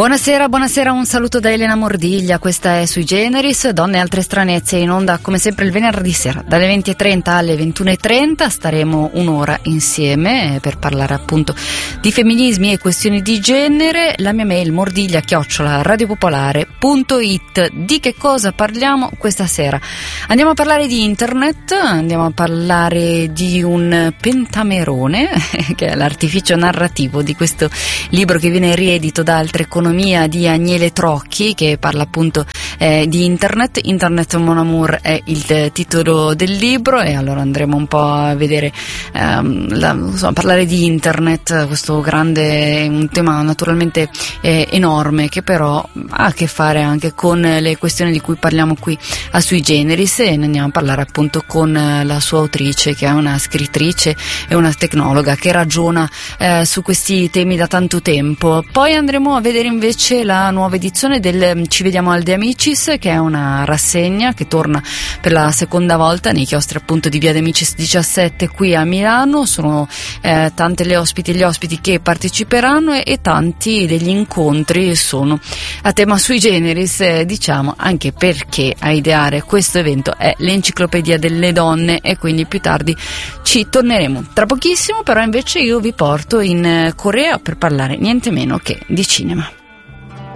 Buonasera, un saluto da Elena Mordiglia, questa è Sui Generis, Donne e altre stranezze, in onda come sempre il venerdì sera, dalle 20:30 alle 21:30, staremo un'ora insieme per parlare appunto di femminismi e questioni di genere. La mia mail mordiglia@radiopopolare.it. Di che cosa parliamo questa sera? Andiamo a parlare di internet, andiamo a parlare di un pentamerone, che è l'artificio narrativo di questo libro che viene riedito da Altre Economia di Agnele Trocchi, che parla appunto di internet. Internet Mon Amour è il titolo del libro, e allora andremo un po' a vedere parlare di internet, questo grande, un tema naturalmente enorme, che però ha a che fare anche con le questioni di cui parliamo qui a Sui Generis, e ne andiamo a parlare appunto con la sua autrice, che è una scrittrice e una tecnologa che ragiona su questi temi da tanto tempo. Poi andremo a vedere invece la nuova edizione del Ci vediamo al De Amicis, che è una rassegna che torna per la seconda volta nei chiostri appunto di via De Amicis 17 qui a Milano. Sono tante le ospiti e gli ospiti che parteciperanno, e tanti degli incontri sono a tema Sui Generis, diciamo, anche perché a ideare questo evento è l'Enciclopedia delle Donne, e quindi più tardi ci torneremo. Tra pochissimo però invece io vi porto in Corea per parlare niente meno che di cinema.